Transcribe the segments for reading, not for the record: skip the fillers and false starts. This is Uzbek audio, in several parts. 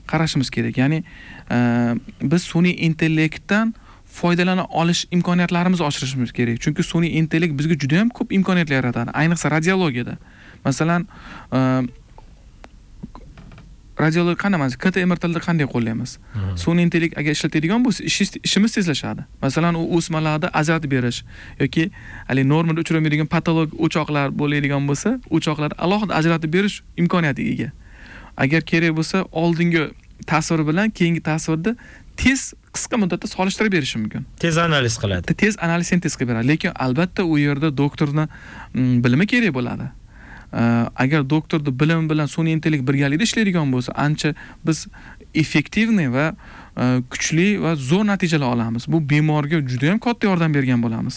qarashimiz kerak. Ya'ni biz sun'iy intellektdan foydalana olish imkoniyatlarimizni oshirishimiz kerak. Chunki sun'iy intellekt bizga juda ham ko'p imkoniyatlar yaratadi, ayniqsa radiologiyada. Masalan, radiologiya qanday KT MRTlarda qanday qo'llaymiz? Sun'iy intellekt agar ishlatadigan bo'lsa, ishimiz tezlashadi. Masalan, u o'smalarni ajratib berish yoki hali normada uchramaydigan patologik o'choqlar bo'ladigan bo'lsa, o'choqlarni alohida ajratib berish imkoniyatiga ega. Agar kerak bo'lsa, oldingi tasvir bilan keyingi tasvirni tez qisqa muddatda solishtirib berishi mumkin. Tez analiz qiladi. Tez analiz sintez qilib beradi. Lekin albatta u yerda doktorning bilimi kerak bo'ladi. Agar doktorning bilimi bilan sun'iy intellekt birgalikda ishlaydigan bo'lsa, ancha biz effektivniy va kuchli va zo'r natijalar olamiz. Bu bemorga juda ham katta yordam bergan bo'lamiz.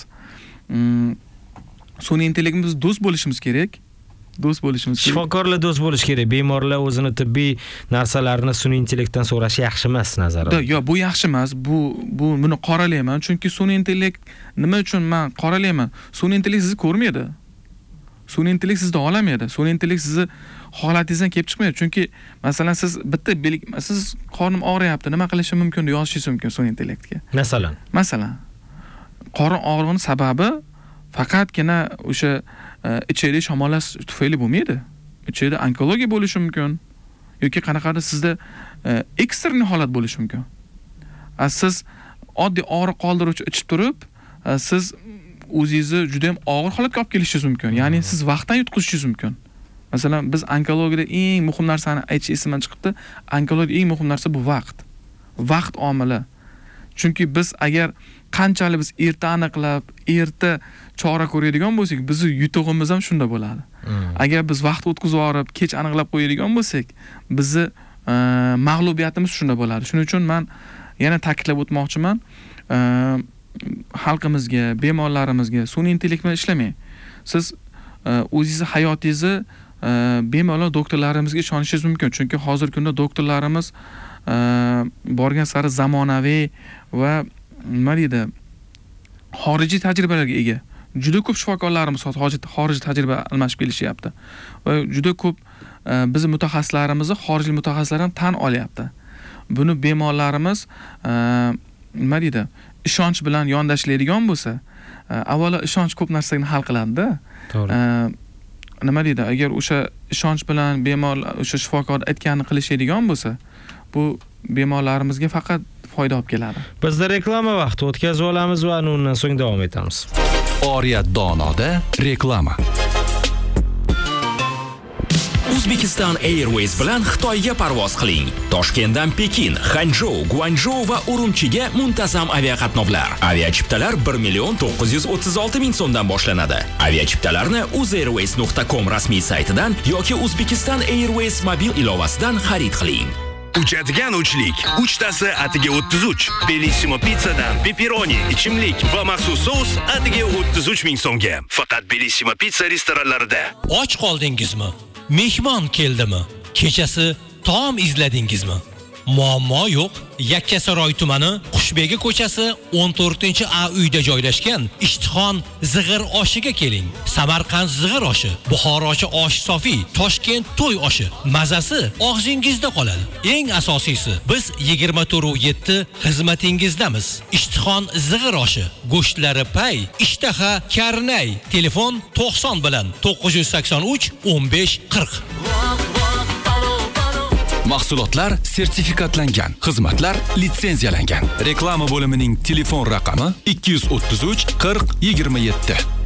Sun'iy intellektimiz do'st bo'lishimiz kerak. Shifokorlar do'st bo'lish kerak. Bemorlar o'zini tibbiy narsalarni sun'iy intellektdan so'rashi yaxshi emas nazarimda. Yo'q, bu yaxshi emas. Buni qoralayman. Chunki sun'iy intellekt nima uchun men qoralayman? Sun'iy intellekt sizni ko'rmaydi. Sun'iy intellekt sizda olamaydi. Sun'iy intellekt sizni holatingizdan kelib chiqmaydi. Chunki masalan siz bitta siz qornim og'riyapti, nima qilishim mumkin deb yozishingiz mumkin sun'iy intellektga. Masalan, qorin og'rig'ining sababi faqatgina o'sha ichida shamollash tufayli bo'lmaydi. Ichida onkologiya bo'lishi mumkin yoki qanaqadir sizda ekstern holat bo'lishi mumkin. Siz oddiy og'riq qoldiruvchi ichib turib, siz o'zingizni juda ham og'ir holatga olib kelishingiz mumkin. Ya'ni siz vaqtdan yutqizishingiz mumkin. Masalan, biz onkologiyada eng muhim narsani aytish esimdan chiqibdi. Onkologiyada eng muhim narsa bu vaqt. Vaqt omili. Chunki biz agar qanchalik biz erta aniqlab, erta chora ko'radigan bo'lsak, bizning yutug'imiz ham shunda bo'ladi. Agar biz vaqt o'tkazib yorib, kech aniqlab qo'yadigan bo'lsak, bizni mag'lubiyatimiz shunda bo'ladi. Shuning uchun men yana ta'kidlab o'tmoqchiman, xalqimizga, bemorlarimizga sun'iy intellekt bilan ishlamang. Siz o'zingizni hayotingizni bemalol doktorlarimizga ishonishingiz mumkin. Chunki hozirgi kunda doktorlarimiz borgan sari zamonaviy va nima deydi, xorijiy tajribalarga ega. Juda ko'p shifokorlarimiz xorijiy tajriba almashib kelishyapti. Va juda ko'p biz mutaxassislarimizni xorijlik mutaxassislar ham tan olyapti. Buni bemorlarimiz nima deydi, ishonch bilan yondashiladigan bo'lsa, avvalo ishonch ko'p narsani hal qiladi-da. To'g'ri. Nima deydi, agar o'sha ishonch bilan bemor o'sha shifokor aytganini qilishadigan bo'lsa, bu bemorlarimizga faqat foyda olib keladi. Bizda reklama vaqti o'tkazib olamiz va undan so'ng davom etamiz. Oriyat Donoda reklama. Uzbekistan Airways bilan Xitoyga parvoz qiling. Toshkentdan Pekin, Xanzhou, Guangzhou va Urumchiga muntazam aviaqatnovlar. Aviachiptalar 1,936,000 so'mdan boshlanadi. Aviachiptalarni uzairways.com rasmiy saytidan yoki Uzbekistan Airways mobil ilovasidan xarid qiling. Uchadigan uchlik. Uchtasi atiga 33. Bellissimo pizzadan pepperoni, ichimlik va maxsus sous atiga 33,000 so'mga. Faqat Bellissimo pizza restoranlarida. Och qoldingizmi? Mehmon keldimi? Kechasi taom izladingizmi? Muammo yo'q. Yakkasaroy tumani Qushbegi ko'chasi 14-A uyda joylashgan Ishtixon zig'ir oshiga keling. Samarqand zig'ir oshi, Buxorochi osh sofi, Toshkent to'y oshi. Mazasi og'zingizda qoladi. Eng asosiysi, biz 24/7 xizmatingizdamiz. Ishtixon zig'ir oshi, go'shtlari pay, ishtaha karnay. Telefon 90 bilan 983 15 40. Mahsulotlar sertifikatlangan, xizmatlar litsenziyalangan. Reklama bo'limining telefon raqami 233 40 27.